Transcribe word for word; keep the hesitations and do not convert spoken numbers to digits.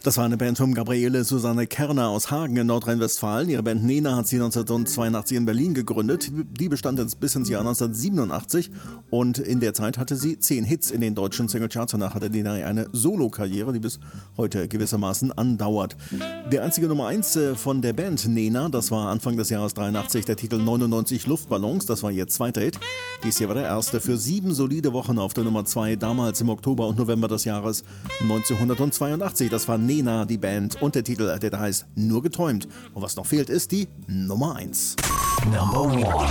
Das war eine Band um Gabriele Susanne Kerner aus Hagen in Nordrhein-Westfalen. Ihre Band Nena hat sie neunzehnhundertzweiundachtzig in Berlin gegründet. Die bestand bis ins Jahr neunzehnhundertsiebenundachtzig und in der Zeit hatte sie zehn Hits in den deutschen Singlecharts. Danach hatte Nena eine Solo-Karriere, die bis heute gewissermaßen andauert. Der einzige Nummer eins von der Band Nena, das war Anfang des Jahres dreiundachtzig der Titel neunundneunzig Luftballons. Das war ihr zweiter Hit. Dies hier war der erste für sieben solide Wochen auf der Nummer zwei, damals im Oktober und November des Jahres neunzehnhundertzweiundachtzig. Das war Nena, die Band, und der Titel, der da heißt Nur geträumt. Und was noch fehlt, ist die Nummer eins. Number one.